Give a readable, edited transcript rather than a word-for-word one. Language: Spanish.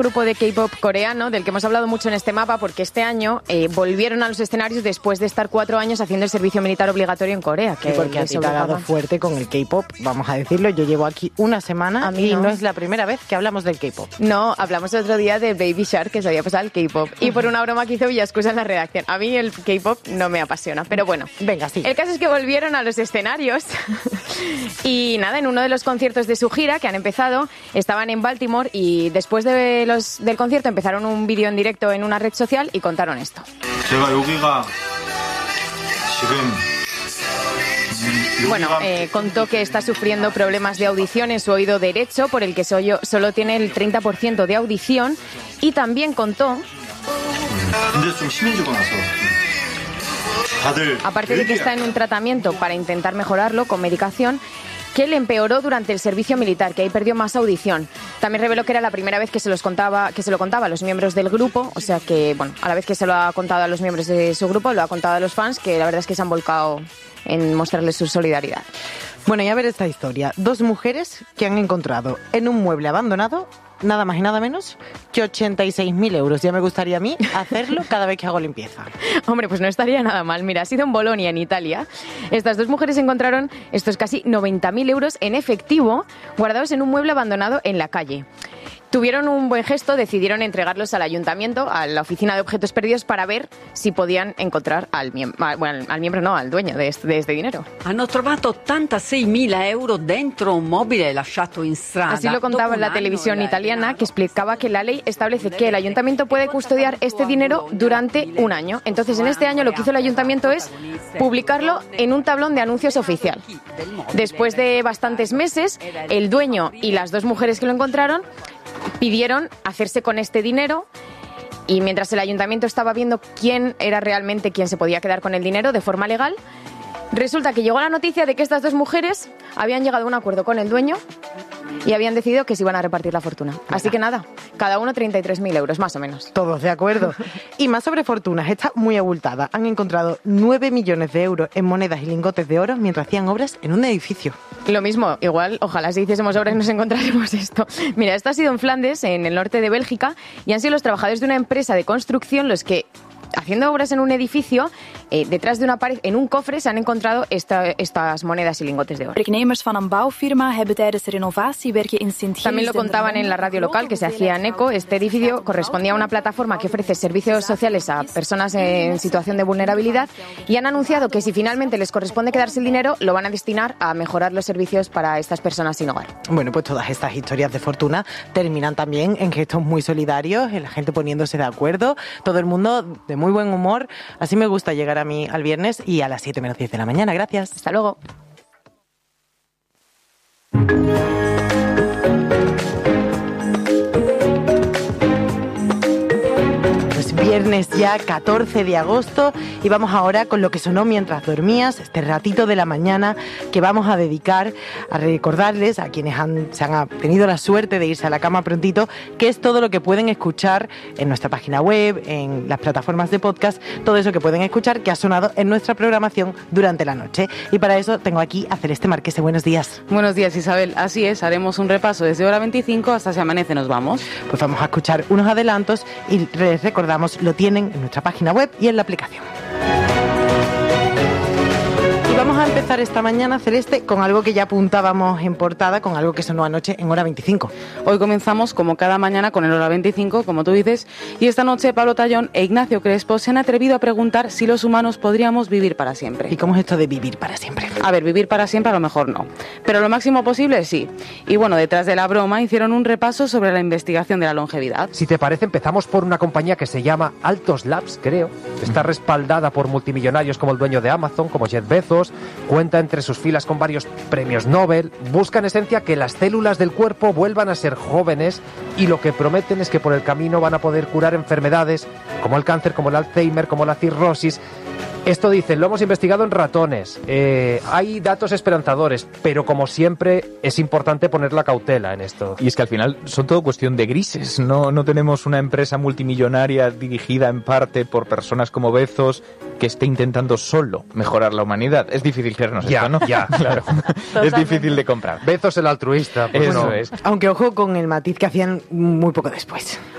grupo de K-pop coreano del que hemos hablado mucho en este mapa porque este año volvieron a los escenarios después de estar 4 años haciendo el servicio militar obligatorio en Corea. Que porque a ti te ha dado fuerte con el K-pop, vamos a decirlo. Yo llevo aquí una semana y no es la primera vez que hablamos del K-pop. No, hablamos el otro día de Baby Shark, que se había pasado el K-pop. Y por una broma que hizo Villascusa en la redacción. A mí el K-pop no me apasiona, pero bueno. Venga, sí. El caso es que volvieron a los escenarios y nada, en uno de los conciertos de su gira que han empezado, estaban en Baltimore y después del concierto empezaron un vídeo en directo en una red social y contaron esto. Bueno, contó que está sufriendo problemas de audición en su oído derecho, por el que solo tiene el 30% de audición, y también contó, aparte de que está en un tratamiento para intentar mejorarlo con medicación, que le empeoró durante el servicio militar, que ahí perdió más audición. También reveló que era la primera vez que se lo contaba a los miembros del grupo, o sea que, bueno, a la vez que se lo ha contado a los miembros de su grupo, lo ha contado a los fans, que la verdad es que se han volcado en mostrarles su solidaridad. Bueno, y a ver esta historia. 2 mujeres que han encontrado en un mueble abandonado nada más y nada menos que 86.000 euros. Ya me gustaría a mí hacerlo cada vez que hago limpieza. Hombre, pues no estaría nada mal. Mira, ha sido en Bolonia, en Italia. Estas 2 mujeres encontraron estos casi 90.000 euros en efectivo guardados en un mueble abandonado en la calle. Tuvieron un buen gesto, decidieron entregarlos al ayuntamiento, a la oficina de objetos perdidos, para ver si podían encontrar al dueño de este dinero. Hanno trovato 86.000 euro dentro un mobile lasciato in strada. Así lo contaba en la televisión italiana, que explicaba que la ley establece que el ayuntamiento puede custodiar este dinero durante un año. Entonces, en este año lo que hizo el ayuntamiento es publicarlo en un tablón de anuncios oficial. Después de bastantes meses, el dueño y las 2 mujeres que lo encontraron pidieron hacerse con este dinero, y mientras el ayuntamiento estaba viendo quién era realmente quien se podía quedar con el dinero de forma legal, resulta que llegó la noticia de que estas 2 mujeres habían llegado a un acuerdo con el dueño y habían decidido que se iban a repartir la fortuna. Así que nada, cada uno 33.000 euros, más o menos. Todos de acuerdo. Y más sobre fortunas, está muy abultada. Han encontrado 9 millones de euros en monedas y lingotes de oro mientras hacían obras en un edificio. Lo mismo, igual, ojalá si hiciésemos obras nos encontráramos esto. Mira, esto ha sido en Flandes, en el norte de Bélgica, y han sido los trabajadores de una empresa de construcción los que, haciendo obras en un edificio, detrás de una pared, en un cofre, se han encontrado estas monedas y lingotes de oro. También lo contaban en la radio local, que se hacían eco. Este edificio correspondía a una plataforma que ofrece servicios sociales a personas en situación de vulnerabilidad, y han anunciado que si finalmente les corresponde quedarse el dinero, lo van a destinar a mejorar los servicios para estas personas sin hogar. Bueno, pues todas estas historias de fortuna terminan también en gestos muy solidarios, en la gente poniéndose de acuerdo, todo el mundo de muy buen humor. Así me gusta llegar a mí al viernes y a las 7 menos 10 de la mañana. Gracias. Hasta luego. Viernes ya 14 de agosto y vamos ahora con lo que sonó mientras dormías, este ratito de la mañana que vamos a dedicar a recordarles a quienes han tenido la suerte de irse a la cama prontito, que es todo lo que pueden escuchar en nuestra página web, en las plataformas de podcast, todo eso que pueden escuchar que ha sonado en nuestra programación durante la noche. Y para eso tengo aquí a Celeste Marquese. Buenos días. Buenos días, Isabel. Así es, haremos un repaso desde hora 25 hasta Se Amanece Nos Vamos. Pues vamos a escuchar unos adelantos y les recordamos, lo tienen en nuestra página web y en la aplicación. Y vamos a empezar esta mañana, Celeste, con algo que ya apuntábamos en portada, con algo que sonó anoche en hora 25. Hoy comenzamos, como cada mañana, con el hora 25, como tú dices, y esta noche Pablo Tallón e Ignacio Crespo se han atrevido a preguntar si los humanos podríamos vivir para siempre. ¿Y cómo es esto de vivir para siempre? A ver, vivir para siempre a lo mejor no, pero lo máximo posible sí. Y bueno, detrás de la broma hicieron un repaso sobre la investigación de la longevidad. Si te parece, empezamos por una compañía que se llama Altos Labs, creo. Está respaldada por multimillonarios como el dueño de Amazon, como Jeff Bezos. Cuenta entre sus filas con varios premios Nobel. Busca en esencia que las células del cuerpo vuelvan a ser jóvenes, y lo que prometen es que por el camino van a poder curar enfermedades como el cáncer, como el Alzheimer, como la cirrosis. Esto dice, lo hemos investigado en ratones. Hay datos esperanzadores, pero como siempre es importante poner la cautela en esto. Y es que al final son todo cuestión de grises. No tenemos una empresa multimillonaria dirigida en parte por personas como Bezos que esté intentando solo mejorar la humanidad. Es difícil creernos esto, ¿no? Ya, claro. Es difícil de comprar. Bezos el altruista. Pues Eso no. es. Aunque ojo con el matiz que hacían muy poco después.